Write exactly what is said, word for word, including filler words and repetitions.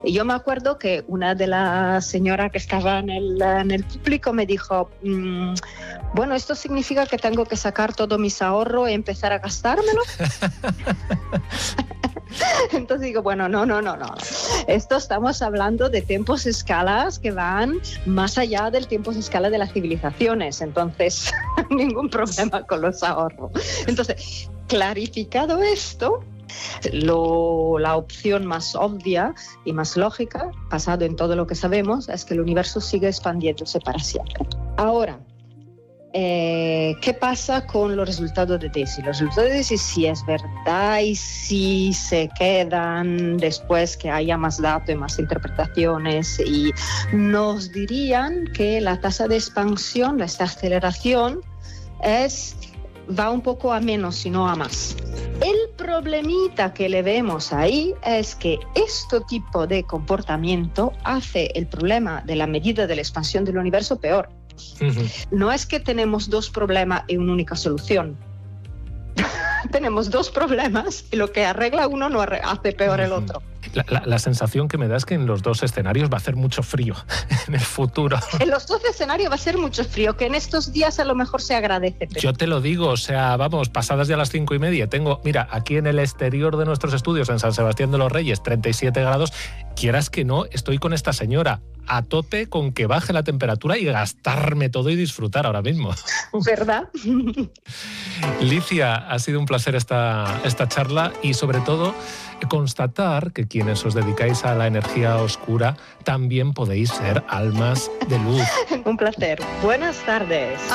Y yo me acuerdo que una de las señoras que estaba en el, en el público me dijo, mmm, bueno, ¿esto significa que tengo que sacar todos mis ahorros y empezar a gastármelo? Entonces digo, bueno, no, no, no, no. Esto estamos hablando de tiempos escalas que van más allá del tiempos escala de las civilizaciones. Entonces, ningún problema con los ahorros. Entonces, clarificado esto, lo, la opción más obvia y más lógica, basado en todo lo que sabemos, es que el universo sigue expandiéndose para siempre. Ahora, Eh, ¿qué pasa con los resultados de tesis? Los resultados de tesis si es verdad y si se quedan después que haya más datos y más interpretaciones, y nos dirían que la tasa de expansión, esta aceleración, es, va un poco a menos, sino a más. El problemita que le vemos ahí es que este tipo de comportamiento hace el problema de la medida de la expansión del universo peor. Uh-huh. No es que tenemos dos problemas y una única solución. Tenemos dos problemas y lo que arregla uno no hace peor uh-huh. el otro. La, la, la sensación que me da es que en los dos escenarios va a hacer mucho frío en el futuro. En los dos escenarios va a ser mucho frío, que en estos días a lo mejor se agradece. Pero... Yo te lo digo, o sea, vamos, pasadas ya las cinco y media, tengo, mira, aquí en el exterior de nuestros estudios, en San Sebastián de los Reyes, treinta y siete grados, quieras que no, estoy con esta señora, a tope con que baje la temperatura y gastarme todo y disfrutar ahora mismo. ¿Verdad? Licia, ha sido un placer esta, esta charla y sobre todo constatar que quienes os dedicáis a la energía oscura también podéis ser almas de luz. Un placer. Buenas tardes.